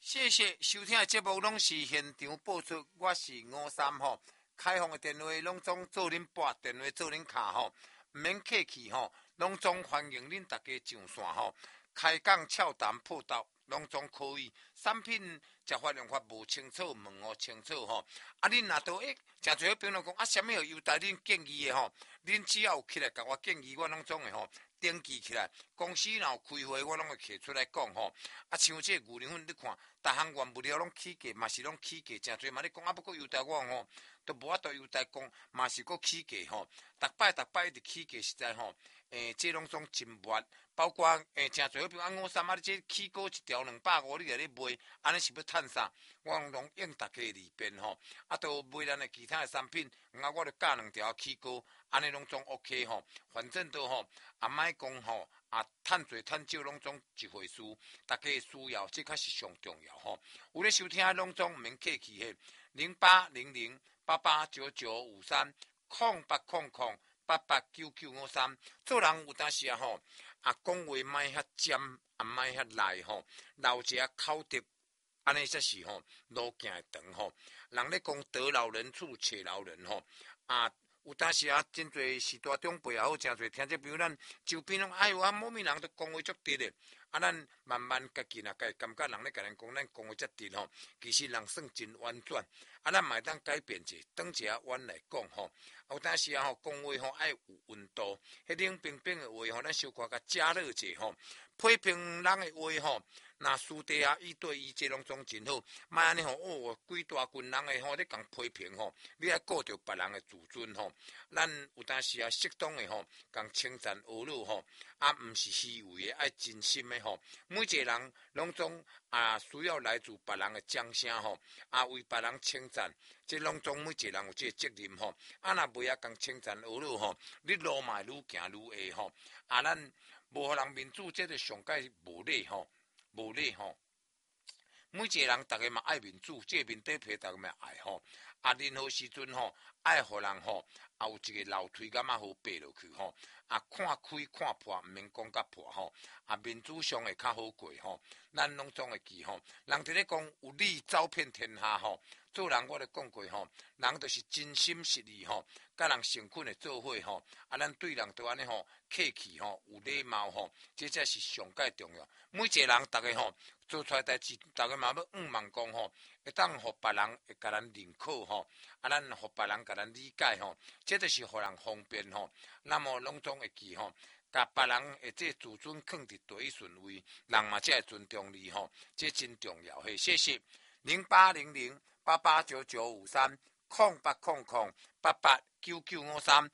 谢谢收听的节目，拢是现场播出。我是53吼，开放的电话拢总做恁拨，电话做恁卡吼，唔免客气吼，拢总欢迎恁大家上线吼。开讲俏谈破道，拢总可以。产品食法用法无清楚，问我清楚吼。恁若都诚侪朋友讲啥物优待恁建议的吼，恁只要有起来甲我建议，我拢总会吼。登记起来，公司若有开会，我拢会摕出来讲吼。像这牛奶粉，你看，逐项原物料拢起价，嘛是拢起价，诚侪嘛你讲不过优待我吼，都无法度优待讲，嘛是搁起价吼。逐摆一直起价，实在吼，这拢总真末，包括诚侪比如53你这起锅一条250，你来咧卖，安尼是要趁啥？我拢应大家利便吼，都卖咱的其他的产品，我就加2条起锅。安尼拢总 OK 吼，反正都吼，莫讲吼，趁侪趁少拢总一回事，大家的需要，这才是上重要吼。有咧收听拢总毋免客气嘿，0800889953 0800889953。做人有当时吼，讲话莫遐尖，莫遐赖吼，留一下口德，安尼才是吼，路行会长吼。人咧讲得饶人处且饶人吼，有当时真侪时大长辈也好，诚侪听这比如咱周边拢某面人都讲话足直的，咱慢慢家己若家感觉人咧甲咱讲话足直吼，其实人算真婉转，咱嘛会当改变者，当一下婉来讲吼。有当时讲话吼爱有温度，迄冷冰冰的话吼，咱小可甲加热者吼。批评人的话吼，若私底下一对一，这拢总真好。莫安尼吼，规大群人的吼咧共批评吼，你爱顾着别人的自尊吼。咱有当时适当的吼，共称赞阿谀吼，毋是虚伪的，爱真心的吼。每一个人拢总需要来自别人的掌声吼，为别人称赞，这拢总每一个人有这个责任吼。若袂共称赞阿谀吼，你路嘛愈行愈下吼。咱无互人民主，这个上界无理吼，无理吼。每一个人，逐个嘛爱民主，这个面底皮逐个嘛爱吼。任何时阵吼，爱互人吼，有一个楼梯感好爬落去吼。看开看破，毋免讲甲破吼。民主上会较好过吼。咱拢总会记吼，人伫咧讲有理走遍天下吼。做人我著讲过吼，人就是真心实意吼，甲人诚恳的做伙吼。咱对人都安尼吼，客气吼，有礼貌吼，这才是上界重要。每一个人，逐个吼做出来代志，逐个嘛要望讲吼，会当互别人会甲咱认可吼。咱互别人甲咱理解吼，这就是互人方便吼。那么拢总会记吼。甲别人的这自尊放伫第一顺位，人嘛才会尊重你吼，这真重要嘿。谢谢0800889953 0800889953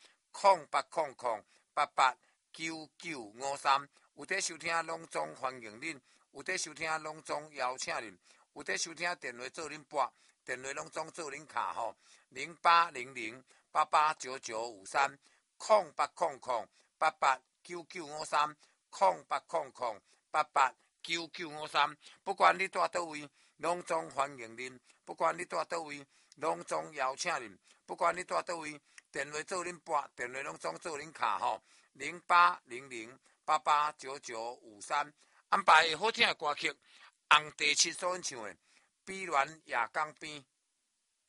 0800889953。有在收听拢总欢迎恁，有在收听拢总邀请恁，有在收听电话做恁拨，电话拢总做恁卡吼。0800889953 0800889953 0800889953。不管你住倒位，拢总欢迎恁；不管你住倒位，拢总邀请恁；不管你住倒位，电话做恁拨，电话拢总做恁卡吼。0800889953。安排好听的歌曲，红地七所演唱的《碧鸾夜港边》。